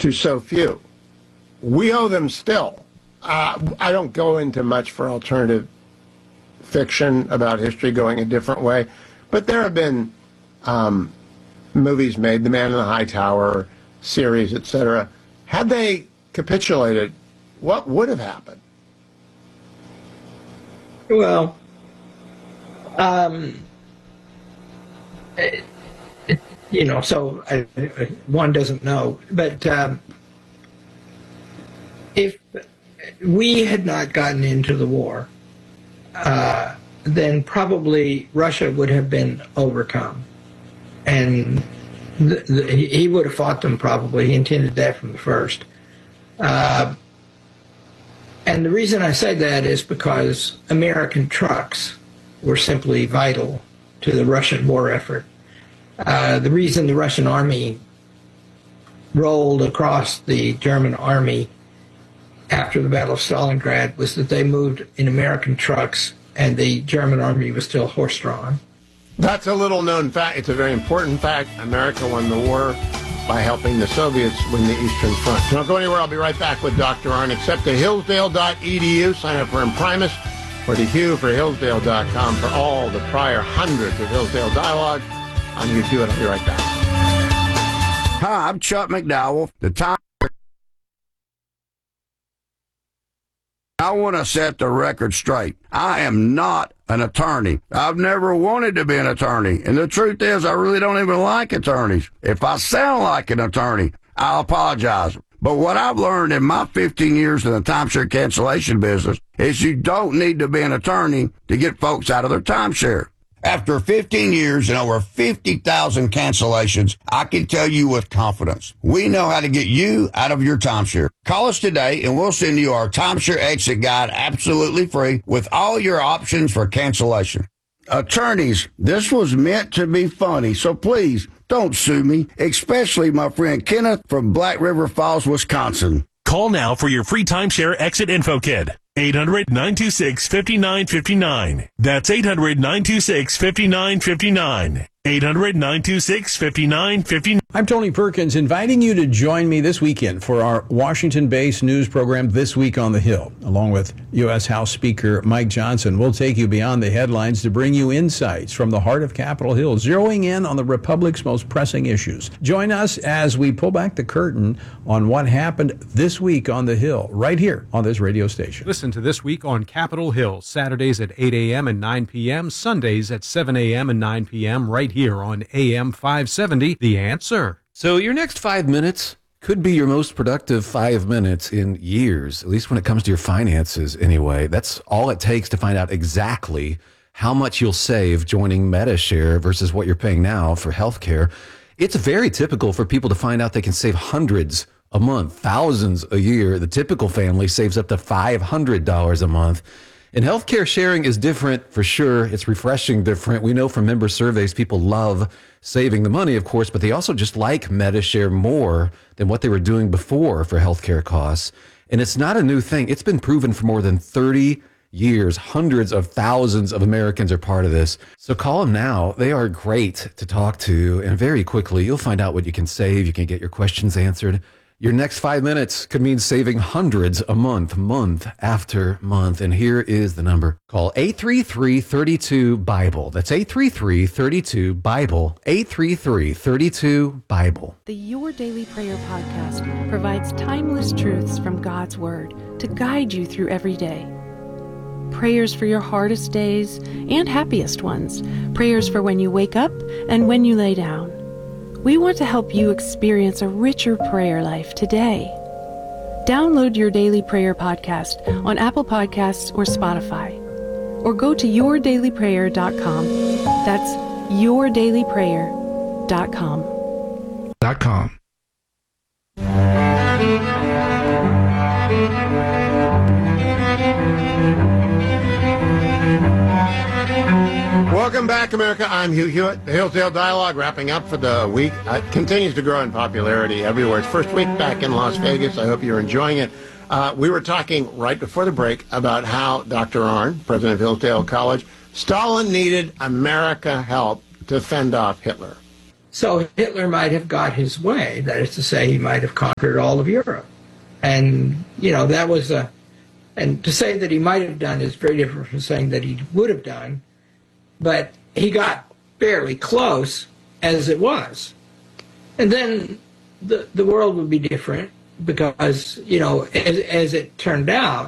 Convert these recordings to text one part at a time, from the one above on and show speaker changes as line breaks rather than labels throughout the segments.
to so few. We owe them still. I don't go into much for alternative fiction about history going a different way, but there have been movies made, The Man in the High Tower, series, etc. Had they capitulated, what would have happened?
Well, one doesn't know, but if we had not gotten into the war, then probably Russia would have been overcome. And he would have fought them probably. He intended that from the first. And the reason I say that is because American trucks were simply vital to the Russian war effort. The reason the Russian army rolled across the German army after the Battle of Stalingrad was that they moved in American trucks and the German army was still horse-drawn.
That's a little-known fact. It's a very important fact. America won the war by helping the Soviets win the Eastern Front. Don't go anywhere. I'll be right back with Dr. Arnn. Except at hillsdale.edu. Sign up for Imprimis or to Hugh for hillsdale.com for all the prior hundreds of Hillsdale Dialogue on YouTube. I'll be right back.
Hi, I'm Chuck McDowell. I want to set the record straight. I am not an attorney. I've never wanted to be an attorney. And the truth is, I really don't even like attorneys. If I sound like an attorney, I'll apologize. But what I've learned in my 15 years in the timeshare cancellation business is you don't need to be an attorney to get folks out of their timeshare. After 15 years and over 50,000 cancellations, I can tell you with confidence, we know how to get you out of your timeshare. Call us today and we'll send you our timeshare exit guide absolutely free with all your options for cancellation. Attorneys, this was meant to be funny, so please don't sue me, especially my friend Kenneth from Black River Falls, Wisconsin.
Call now for your free timeshare exit info kit. 800-926-5959. That's 800-926-5959. 800-926-5959.
I'm Tony Perkins, inviting you to join me this weekend for our Washington-based news program, This Week on the Hill. Along with U.S. House Speaker Mike Johnson, we'll take you beyond the headlines to bring you insights from the heart of Capitol Hill, zeroing in on the Republic's most pressing issues. Join us as we pull back the curtain on what happened this week on the Hill, right here on this radio station.
Listen to This Week on Capitol Hill, Saturdays at 8 a.m. and 9 p.m., Sundays at 7 a.m. and 9 p.m., right here on AM 570, The Answer.
So your next 5 minutes could be your most productive 5 minutes in years, at least when it comes to your finances anyway. That's all it takes to find out exactly how much you'll save joining Medi-Share versus what you're paying now for healthcare. It's very typical for people to find out they can save hundreds a month, thousands a year. The typical family saves up to $500 a month. And healthcare sharing is different for sure. It's refreshing different. We know from member surveys, people love saving the money, of course, but they also just like Medi-Share more than what they were doing before for healthcare costs. And it's not a new thing. It's been proven for more than 30 years. Hundreds of thousands of Americans are part of this. So call them now. They are great to talk to. And very quickly, you'll find out what you can save. You can get your questions answered. Your next 5 minutes could mean saving hundreds a month, month after month. And here is the number. Call 833-32-BIBLE. That's 833-32-BIBLE. 833-32-BIBLE.
The Your Daily Prayer podcast provides timeless truths from God's Word to guide you through every day. Prayers for your hardest days and happiest ones. Prayers for when you wake up and when you lay down. We want to help you experience a richer prayer life today. Download Your Daily Prayer podcast on Apple Podcasts or Spotify. Or go to yourdailyprayer.com. That's yourdailyprayer.com.
Welcome back, America. I'm Hugh Hewitt. The Hillsdale Dialogue wrapping up for the week. It continues to grow in popularity everywhere. It's first week back in Las Vegas. I hope you're enjoying it. We were talking right before the break about how Dr. Arnn, president of Hillsdale College, Stalin needed America help to fend off Hitler.
So Hitler might have got his way. That is to say, he might have conquered all of Europe. And, that was and to say that he might have done is very different from saying that he would have done. But he got fairly close as it was. And then the world would be different because, as it turned out,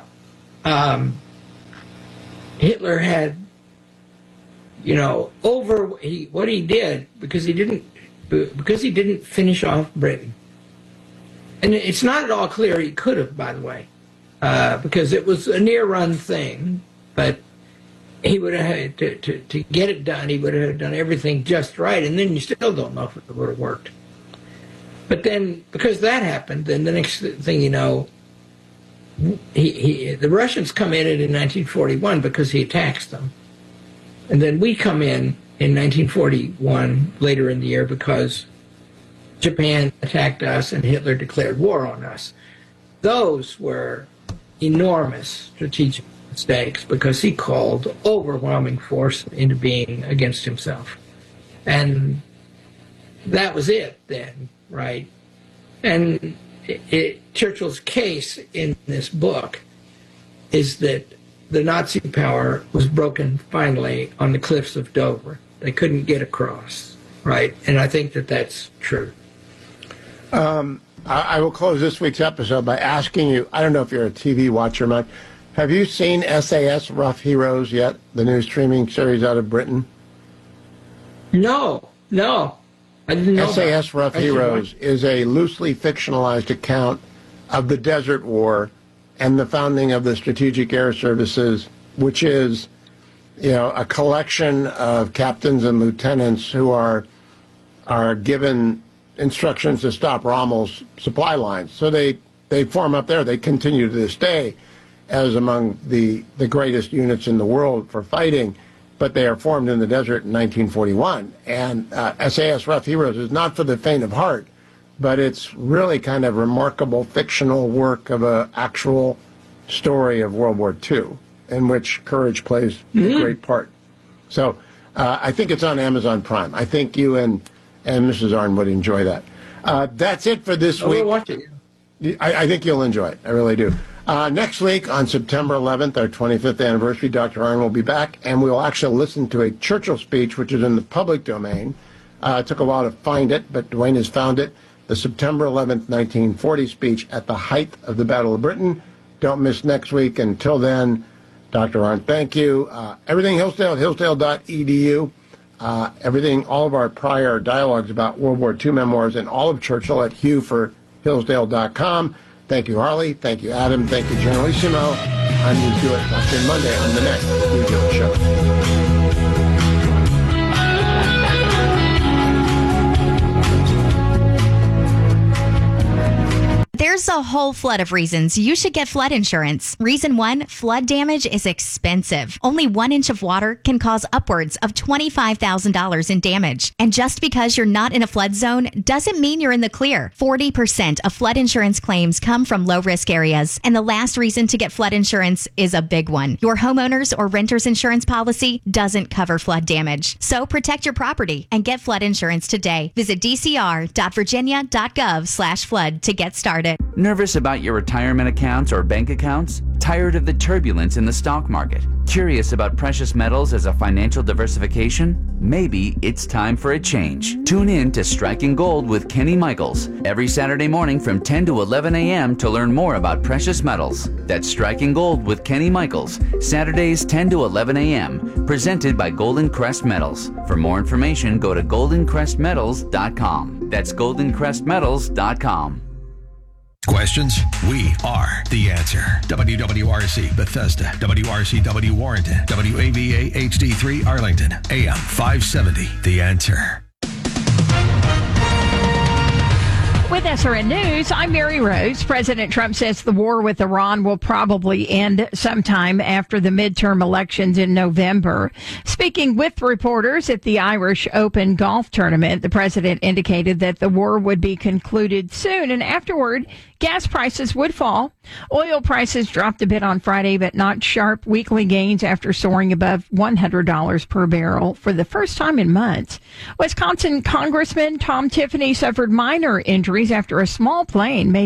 Hitler had, what he did because he didn't finish off Britain. And it's not at all clear he could have, by the way, because it was a near-run thing. But he would have had to get it done. He would have done everything just right, and then you still don't know if it would have worked. But then, because that happened, then the next thing you know, the Russians come in 1941 because he attacks them. And then we come in 1941, later in the year, because Japan attacked us and Hitler declared war on us. Those were enormous strategic mistakes because he called overwhelming force into being against himself. And that was it then, right? And Churchill's case in this book is that the Nazi power was broken finally on the cliffs of Dover. They couldn't get across, right? And I think that that's true.
I will close this week's episode by asking you, I don't know if you're a TV watcher, Mike, have you seen SAS Rough Heroes yet, the new streaming series out of Britain?
No. I didn't know
SAS Rough Heroes is a loosely fictionalized account of the Desert War and the founding of the Strategic Air Services, which is, a collection of captains and lieutenants who are given instructions to stop Rommel's supply lines. So they form up there. They continue to this day as among the greatest units in the world for fighting, but they are formed in the desert in 1941. And SAS Rough Heroes is not for the faint of heart, but it's really kind of remarkable fictional work of an actual story of World War II, in which courage plays a great part. So I think it's on Amazon Prime. I think you and Mrs. Arnn would enjoy that. That's it for this week.
We'll watch it.
I think you'll enjoy it. I really do. Next week, on September 11th, our 25th anniversary, Dr. Arnn will be back, and we will actually listen to a Churchill speech, which is in the public domain. It took a while to find it, but Dwayne has found it. The September 11th, 1940 speech at the height of the Battle of Britain. Don't miss next week. Until then, Dr. Arnn, thank you. Everything Hillsdale at hillsdale.edu. Everything, all of our prior dialogues about World War II memoirs and all of Churchill at hughforhillsdale.com. Thank you, Harley. Thank you, Adam. Thank you, Generalissimo. I'm Hugh Hewitt. Talk to you Monday on the next Hugh Hewitt Show.
There's a whole flood of reasons you should get flood insurance. Reason 1, flood damage is expensive. Only 1 inch of water can cause upwards of $25,000 in damage. And just because you're not in a flood zone doesn't mean you're in the clear. 40% of flood insurance claims come from low-risk areas. And the last reason to get flood insurance is a big one. Your homeowner's or renter's insurance policy doesn't cover flood damage. So protect your property and get flood insurance today. Visit dcr.virginia.gov/flood to get started.
Nervous about your retirement accounts or bank accounts? Tired of the turbulence in the stock market? Curious about precious metals as a financial diversification? Maybe it's time for a change. Tune in to Striking Gold with Kenny Michaels every Saturday morning from 10 to 11 a.m. to learn more about precious metals. That's Striking Gold with Kenny Michaels, Saturdays 10 to 11 a.m., presented by Golden Crest Metals. For more information, go to goldencrestmetals.com. That's goldencrestmetals.com.
Questions? We are the answer. WWRC Bethesda, WRCW Warrenton, WAVA HD3 Arlington, AM 570. The Answer.
With SRN News, I'm Mary Rose. President Trump says the war with Iran will probably end sometime after the midterm elections in November. Speaking with reporters at the Irish Open golf tournament, the president indicated that the war would be concluded soon and afterward Gas prices would fall. Oil prices dropped a bit on Friday, but not sharp weekly gains after soaring above $100 per barrel for the first time in months. Wisconsin Congressman Tom Tiffany suffered minor injuries after a small plane made